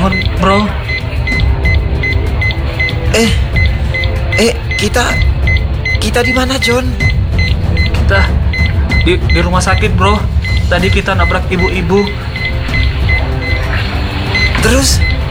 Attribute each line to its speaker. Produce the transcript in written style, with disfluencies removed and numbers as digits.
Speaker 1: bangun, bro.
Speaker 2: Kita di mana, John?
Speaker 1: Kita di rumah sakit, bro. Tadi kita nabrak ibu-ibu.
Speaker 2: Terus